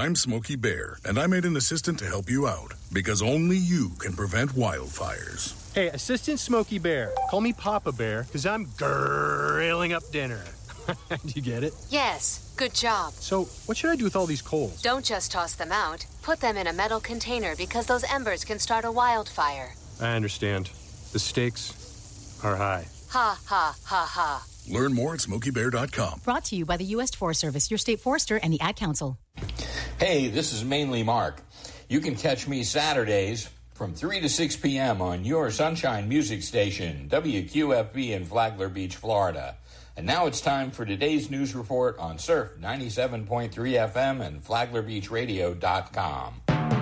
I'm Smokey Bear, and I made an assistant to help you out, because only you can prevent wildfires. Hey, Assistant Smokey Bear. Call me Papa Bear, because I'm grilling up dinner. Do you get it? Yes, good job. So, what should I do with all these coals? Don't just toss them out. Put them in a metal container, because those embers can start a wildfire. I understand. The stakes are high. Ha, ha, ha, ha. Learn more at SmokeyBear.com. Brought to you by the U.S. Forest Service, your state forester, and the Ad Council. Hey, this is Mainly Mark. You can catch me Saturdays from 3 to 6 p.m. on your Sunshine Music Station, WQFB in Flagler Beach, Florida. And now it's time for today's news report on Surf 97.3 FM and FlaglerBeachRadio.com.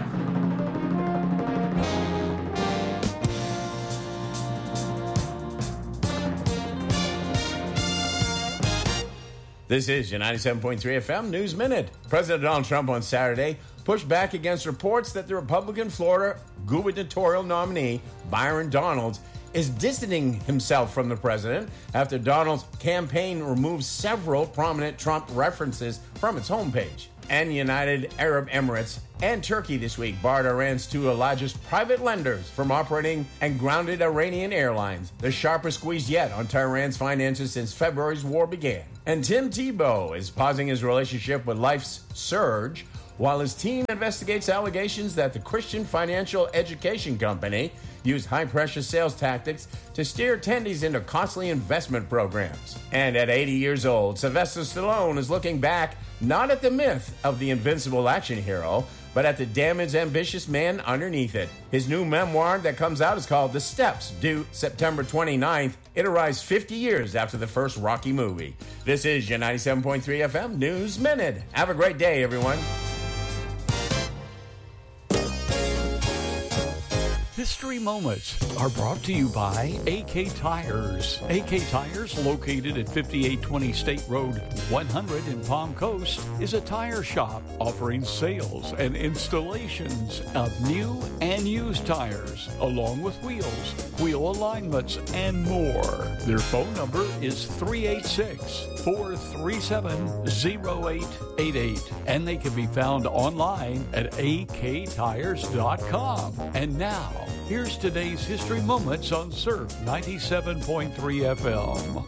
This is your 97.3 FM News Minute. President Donald Trump on Saturday pushed back against reports that the Republican Florida gubernatorial nominee, Byron Donalds, is distancing himself from the president after Donald's campaign removed several prominent Trump references from its homepage. And United Arab Emirates and Turkey this week barred Iran's two largest private lenders from operating and grounded Iranian airlines, the sharpest squeeze yet on Tehran's finances since February's war began. And Tim Tebow is pausing his relationship with Life's Surge while his team investigates allegations that the Christian Financial Education Company used high-pressure sales tactics to steer attendees into costly investment programs. And at 80 years old, Sylvester Stallone is looking back not at the myth of the invincible action hero, but at the damaged, ambitious man underneath it. His new memoir that comes out is called The Steps, due September 29th. It arrives 50 years after the first Rocky movie. This is your 97.3 FM News Minute. Have a great day, everyone. History Moments are brought to you by AK Tires. AK Tires, located at 5820 State Road 100 in Palm Coast, is a tire shop offering sales and installations of new and used tires, along with wheels, wheel alignments, and more. Their phone number is 386-437-0888, and they can be found online at aktires.com. And now, here's today's History Moments on Surf 97.3 FM.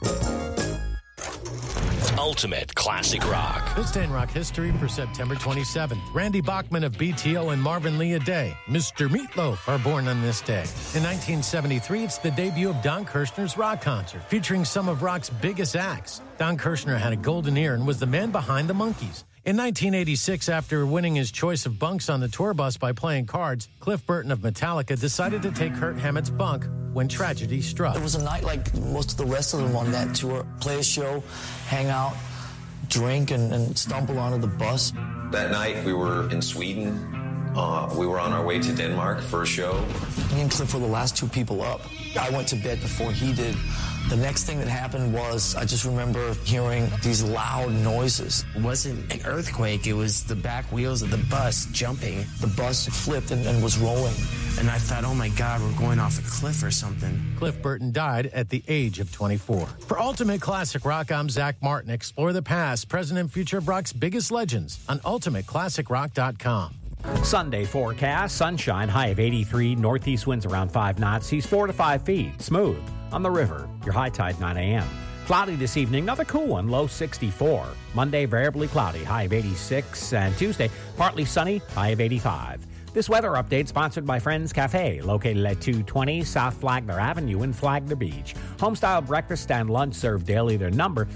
Ultimate Classic Rock. This day in rock history for September 27th. Randy Bachman of BTO and Marvin Lee Aday, Mr. Meatloaf, are born on this day. In 1973, it's the debut of Don Kirshner's rock concert, featuring some of rock's biggest acts. Don Kirshner had a golden ear and was the man behind the Monkees. In 1986, after winning his choice of bunks on the tour bus by playing cards, Cliff Burton of Metallica decided to take Kirk Hammett's bunk when tragedy struck. It was a night like most of the rest of them on that tour. Play a show, hang out, drink, and stumble onto the bus. That night we were in Sweden. We were on our way to Denmark for a show. Me and Cliff were the last two people up. I went to bed before he did. The next thing that happened was I just remember hearing these loud noises. It wasn't an earthquake. It was the back wheels of the bus jumping. The bus flipped and was rolling. And I thought, oh my God, we're going off a cliff or something. Cliff Burton died at the age of 24. For Ultimate Classic Rock, I'm Zach Martin. Explore the past, present, and future of rock's biggest legends on UltimateClassicRock.com. Sunday forecast, sunshine, high of 83, northeast winds around 5 knots, seas 4 to 5 feet, smooth on the river, your high tide 9 a.m. Cloudy this evening, another cool one, low 64. Monday, variably cloudy, high of 86, and Tuesday, partly sunny, high of 85. This weather update sponsored by Friends Cafe, located at 220 South Flagler Avenue in Flagler Beach. Homestyle breakfast and lunch served daily. Their number,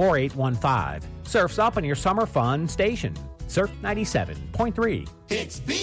386-439-4815. Surf's up on your summer fun station. Surf 97.3. It's